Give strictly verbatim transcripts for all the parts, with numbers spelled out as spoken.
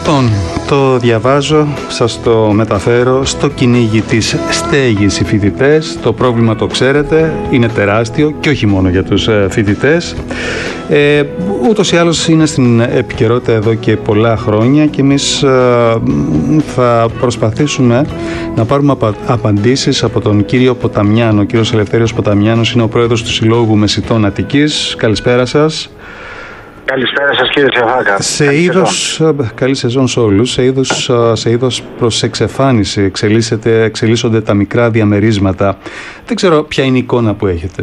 Λοιπόν, το διαβάζω, σας το μεταφέρω. Στο κυνήγι της στέγης οι φοιτητές. Το πρόβλημα το ξέρετε, είναι τεράστιο και όχι μόνο για τους φοιτητές. Ε, ούτως ή άλλως είναι στην επικαιρότητα εδώ και πολλά χρόνια και εμείς ε, θα προσπαθήσουμε να πάρουμε απα, απαντήσεις από τον κύριο Ποταμιάνο. Ο κύριος Ελευθέριος Ποταμιάνος είναι ο πρόεδρος του Συλλόγου Μεσιτών Αττικής. Καλησπέρα σας. Καλησπέρα σας κύριε Τσεβάκα. Σε είδος, καλή σεζόν σε όλους, σε είδος, σε είδος προς εξεφάνιση εξελίσσονται τα μικρά διαμερίσματα. Δεν ξέρω ποια είναι η εικόνα που έχετε.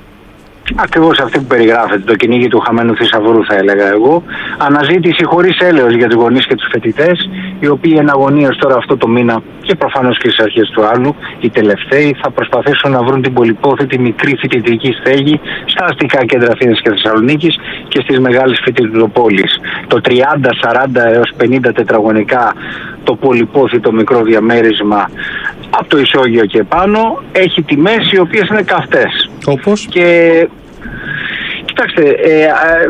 Ακριβώς αυτή που περιγράφεται, το κυνήγι του χαμένου θησαυρού θα έλεγα εγώ. Αναζήτηση χωρίς έλεος για τους γονείς και τους φοιτητές, οι οποίοι εναγωνίως τώρα αυτό το μήνα και προφανώς και στις αρχές του άλλου, οι τελευταίοι θα προσπαθήσουν να βρουν την πολυπόθητη μικρή φοιτητική στέγη στα αστικά κέντρα Αθήνας και Θεσσαλονίκης και στις μεγάλες φοιτητοπόλεις. Το τριάντα, σαράντα έως πενήντα τετραγωνικά το πολυπόθητο μικρό διαμέρισμα από το ισόγειο και πάνω έχει τιμές οι οποίες είναι καυτές. Όπως? Και κοιτάξτε, ε, ε,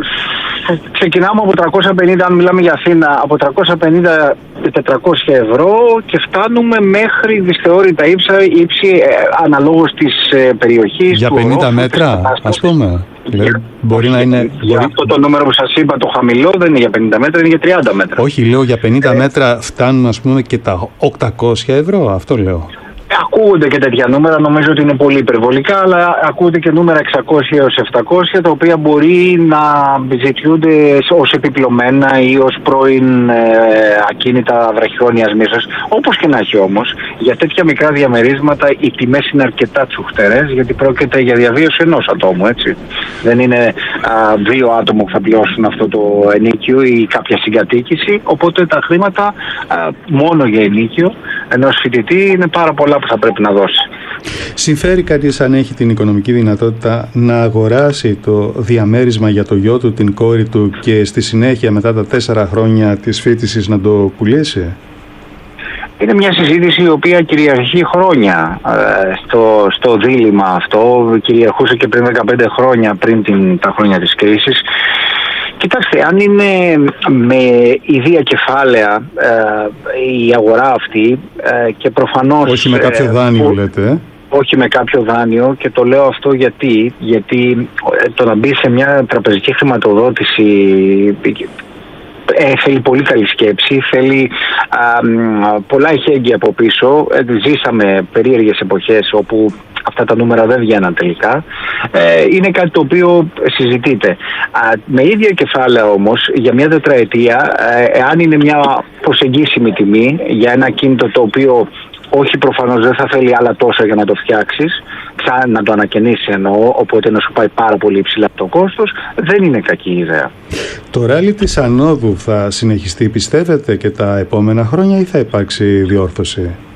ξεκινάμε από τριακόσια πενήντα, αν μιλάμε για Αθήνα, από τριακόσια πενήντα με τετρακόσια ευρώ και φτάνουμε μέχρι δυσθεώρητα ύψη, ύψη ε, αναλόγως της ε, περιοχής. Για πενήντα ορόφου, μέτρα, ας πούμε. Για, μπορεί όχι, να είναι, για μπορεί... αυτό το νούμερο που σας είπα, το χαμηλό, δεν είναι για πενήντα μέτρα, είναι για τριάντα μέτρα. Όχι, λέω για πενήντα ε, μέτρα φτάνουν ας πούμε και τα οκτακόσια ευρώ, αυτό λέω. Ακούγονται και τέτοια νούμερα, νομίζω ότι είναι πολύ υπερβολικά, αλλά ακούγονται και νούμερα εξακόσια έως επτακόσια, τα οποία μπορεί να ζητιούνται ως επιπλωμένα ή ως πρώην ε, ακίνητα βραχυχρόνιας μίσας. Όπως και να έχει όμως, για τέτοια μικρά διαμερίσματα οι τιμές είναι αρκετά τσουχτερές, γιατί πρόκειται για διαβίωση ενός ατόμου, έτσι. Δεν είναι α, δύο άτομα που θα πληρώσουν αυτό το ενοίκιο ή κάποια συγκατοίκηση, οπότε τα χρήματα α, μόνο για ενοίκιο ενός φοιτητή είναι πάρα πολλά που θα πρέπει να δώσει. Συμφέρει κανείς, αν έχει την οικονομική δυνατότητα, να αγοράσει το διαμέρισμα για το γιο του, την κόρη του και στη συνέχεια μετά τα τέσσερα χρόνια της φοιτησης να το πουλήσει? Είναι μια συζήτηση η οποία κυριαρχεί χρόνια ε, στο, στο δίλημμα αυτό. Κυριαρχούσε και πριν δεκαπέντε χρόνια, πριν την, τα χρόνια της κρίσης. Κοιτάξτε, αν είναι με ιδία κεφάλαια ε, η αγορά αυτή ε, και προφανώς... Όχι με κάποιο δάνειο ε, λέτε. Ε? Όχι με κάποιο δάνειο, και το λέω αυτό γιατί, γιατί το να μπει σε μια τραπεζική χρηματοδότηση ε, θέλει πολύ καλή σκέψη, θέλει α, πολλά εχέγγυα από πίσω. Ε, ζήσαμε περίεργες εποχές όπου αυτά τα νούμερα δεν βγαίναν τελικά. Ε, είναι κάτι το οποίο συζητείται. Α, με ίδια κεφάλαια όμως, για μια τετραετία, ε, εάν είναι μια προσεγγίσιμη τιμή για ένα κίνητο το οποίο όχι προφανώς δεν θα θέλει άλλα τόσα για να το φτιάξεις, ξανά να το ανακαινήσεις εννοώ, οπότε να σου πάει πάρα πολύ υψηλά το κόστος, δεν είναι κακή ιδέα. Το ράλι της ανόδου θα συνεχιστεί, πιστεύετε, και τα επόμενα χρόνια, ή θα υπάρξει διόρθωση?